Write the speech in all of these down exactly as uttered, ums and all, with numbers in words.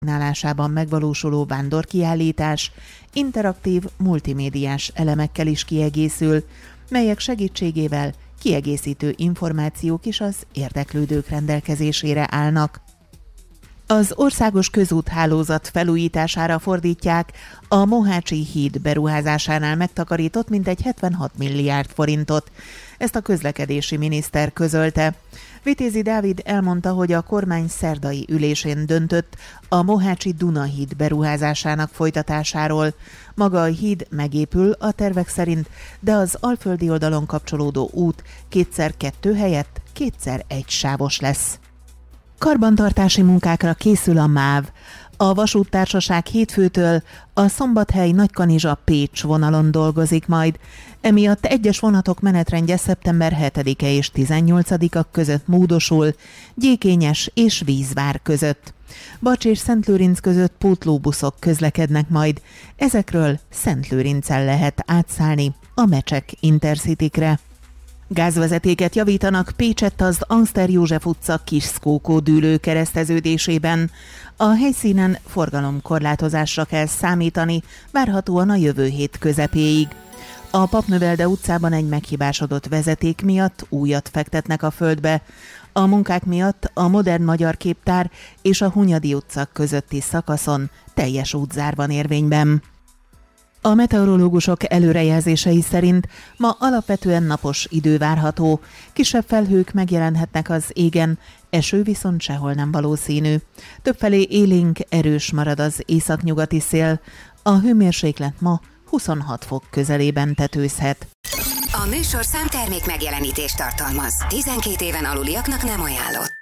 nálásában megvalósuló vándorkiállítás interaktív, multimédiás elemekkel is kiegészül, melyek segítségével kiegészítő információk is az érdeklődők rendelkezésére állnak. Az országos közúthálózat felújítására fordítják a Mohácsi híd beruházásánál megtakarított mintegy hetvenhat milliárd forintot. Ezt a közlekedési miniszter közölte. Vitézi Dávid elmondta, hogy a kormány szerdai ülésén döntött a Mohácsi Dunahíd beruházásának folytatásáról. Maga a híd megépül a tervek szerint, de az alföldi oldalon kapcsolódó út kétszer kettő helyett kétszer egy sávos lesz. Karbantartási munkákra készül a MÁV. A vasúttársaság hétfőtől a Szombathely-Nagykanizsa-Pécs vonalon dolgozik majd. Emiatt egyes vonatok menetrendje szeptember hetedike és tizennyolcadika között módosul, Gyékényes és Vízvár között. Bacs és Szentlőrinc között pótlóbuszok közlekednek majd. Ezekről Szentlőrincen lehet átszállni a Mecsek Intercitykre. Gázvezetéket javítanak Pécsett az Angster József utca Kisszkókó dűlő kereszteződésében. A helyszínen forgalomkorlátozásra kell számítani, várhatóan a jövő hét közepéig. A Papnövelde utcában egy meghibásodott vezeték miatt újat fektetnek a földbe. A munkák miatt a Modern Magyar Képtár és a Hunyadi utca közötti szakaszon teljes útzár van érvényben. A meteorológusok előrejelzései szerint ma alapvetően napos idő várható, kisebb felhők megjelenhetnek az égen, eső viszont sehol nem valószínű. Többfelé élénk, erős marad az északnyugati szél, a hőmérséklet ma huszonhat fok közelében tetőzhet. A műsorszám termék megjelenítést tartalmaz. tizenkét éven aluliaknak nem ajánlott.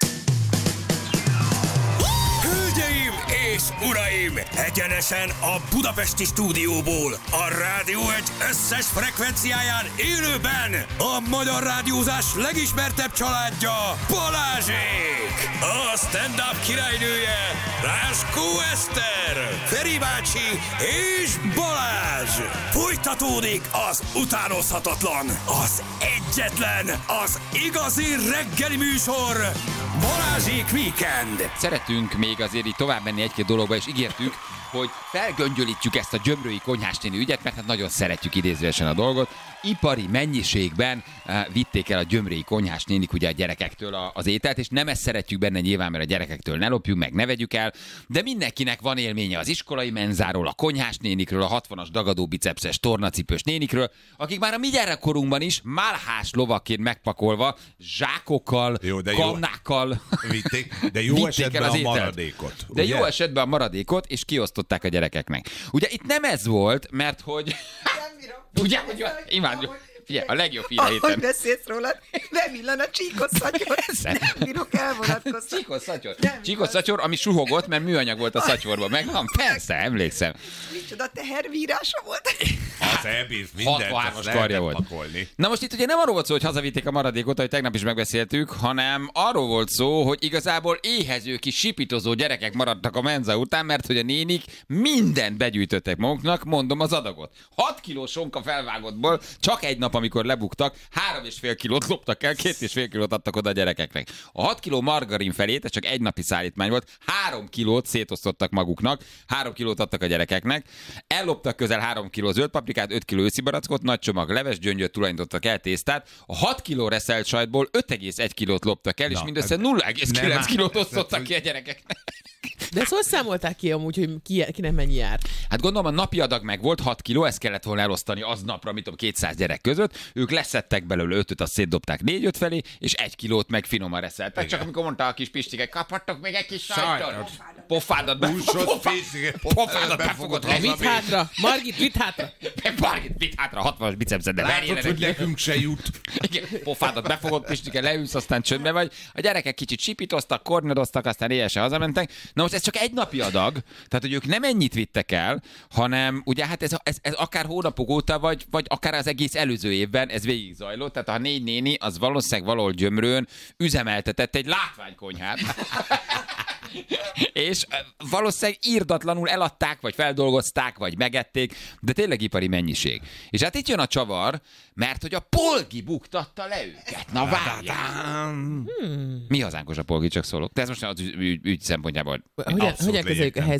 Hölgyeim és uraim! Egyenesen a budapesti stúdióból, a Rádió egy összes frekvenciáján élőben a magyar rádiózás legismertebb családja, Balázsék! A stand-up királynője, Ráskó Eszter, Feri bácsi és Balázs! Folytatódik az utánozhatatlan, az egyetlen, az igazi reggeli műsor, Balázsék Weekend! Szeretünk még azért így tovább menni egy-két dologba, és ígértük, hogy felgöngyölítjük ezt a gyömrői konyhásnéni ügyet, mert hát nagyon szeretjük idézőesen a dolgot. Ipari mennyiségben uh, vitték el a gyömrői konyhásnénik ugye a gyerekektől a, az ételt, és nem ezt szeretjük benne nyilván, mert a gyerekektől ne lopjuk, meg ne vegyük el, de mindenkinek van élménye az iskolai menzáról, a konyhásnénikről, a hatvanas dagadó bicepszes tornacipős nénikről, akik már a mi gyerekkorunkban is málhás lovakként megpakolva, zsákokkal, jó, kannákkal vitték, de jó esetben a maradékot. De ugye? jó esetben a maradékot, és kiosztották a gyerekeknek. Ugye itt nem ez volt, mert hogy... Ugye, hogy imádjuk. Figyelj, a legjobb hír a héten. Ahogy beszélsz rólad, bevillan a csíkos szatyor. Nem bírok elvonatkozni. Csíkos szatyor. Csíkos szatyor, ami suhogott, mert műanyag volt a szatyorban. Megvan? Persze, emlékszem. Micsoda tehervírása volt. Az elbíz mindent, hatvanhármas karja volt. Pakolni. Na most itt ugye nem arról volt szó, hogy hazavitték a maradékot, ahogy tegnap is megbeszéltük, hanem arról volt szó, hogy igazából éhező kis sipitozó gyerekek maradtak a menza után, mert hogy a nénik mindent begyűjtöttek maguknak, mondom az adagot. hat kiló sonka felvágottból csak egy nap, amikor lebuktak, három és fél kilót loptak el, két és fél kilót adtak oda a gyerekeknek. A hat kiló margarin felét, ez csak egy napi szállítmány volt, három kilót szétosztottak maguknak, három kilót adtak a gyerekeknek, elloptak közel három kiló zöld paprikát, öt kiló őszi barackot, nagy csomag leves gyöngyöt tulajdonítottak el tésztát, a hat kiló reszelt sajtból öt egész egy kilót loptak el, és Na, mindössze nulla egész kilenc kilót osztottak ki a gyerekeknek. De ezt hogy számolták ki amúgy, hogy ki, kinek mennyi jár? Hát gondolom a napi adag meg volt hat kiló, ezt kellett volna elosztani aznapra, mit tudom, kétszáz gyerek között. Ők leszettek belőle ötöt, azt szétdobták négy-öt felé, és egy kilót meg finoman reszeltek. Csak amikor mondta a kis Pistike, kaphattok még egy kis sajtot. Pofádat befogott. Pofádat befogott. Vitt hátra, Margit, vitt hátra. Margit, vitt hátra, hatvanas bicepszed, de látod, hogy nekünk se jut. Pofádat befogott, Pistike, leülsz, aztán csöndbe vagy. A gyerekek kicsit sipítoztak, kornedoztak, aztán éjjel hazamentek. Na most ez csak egy napi adag, tehát hogy ők nem ennyit vittek el, hanem ugye hát ez, ez, ez akár hónapok óta, vagy, vagy akár az egész előző évben ez végig zajlott, tehát a négy néni az valószínűleg valahol Gyömrőn üzemeltetett egy látványkonyhát. És valószínűleg írdatlanul eladták, vagy feldolgozták, vagy megették, de tényleg ipari mennyiség. És hát itt jön a csavar, mert hogy a polgi buktatta le őket. Na várjál! Hmm. Mi hazánkos a polgi, csak szólok. De ez most az ügy, ügy szempontjából Hogyan, hogyan kezeljük a